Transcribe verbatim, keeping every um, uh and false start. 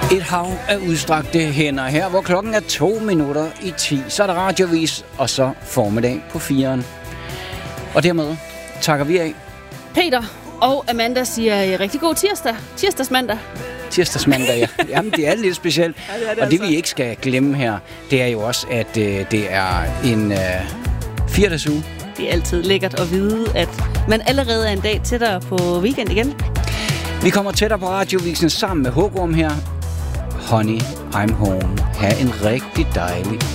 Et hav af udstrakte hænder her, hvor klokken er to minutter i ti. Så er der radiovis, og så formiddag på firen. Og dermed takker vi af. Peter og Amanda siger rigtig god tirsdag. Tirsdagsmandag. Tirsdagsmandag, ja. Jamen, det er lidt specielt. Ja, det er det og det, altså. Vi ikke skal glemme her, det er jo også, at øh, det er en øh, firdagsuge. Det er altid lækkert at vide, at man allerede er en dag tættere på weekend igen. Vi kommer tættere på radiovisen sammen med Hågorm her. Honey, I'm home. Ha' en rigtig dejlig